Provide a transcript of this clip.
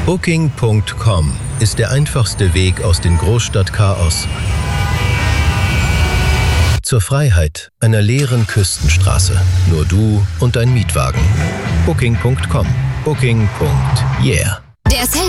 Booking.com ist der einfachste Weg aus dem Großstadtchaos zur Freiheit einer leeren Küstenstraße. Nur du und dein Mietwagen. Booking.com. Booking.yeah.